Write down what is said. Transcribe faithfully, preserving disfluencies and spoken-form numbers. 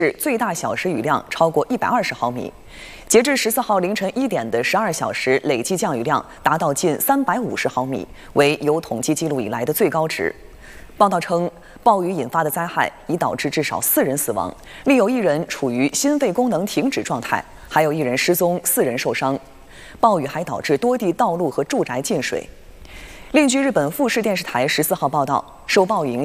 最大小时雨量超过一百二十毫米。截至十四号凌晨一点的十二小时，累计降雨量达到近三百五十毫米，为有统计记录以来的最高值。报道称，暴雨引发的灾害已导致至少四人死亡，另有一人处于心肺功能停止状态，还有一人失踪，四人受伤。暴雨还导致多地道路和住宅进水。另据日本富士电视台十四号报道，受暴雨影响。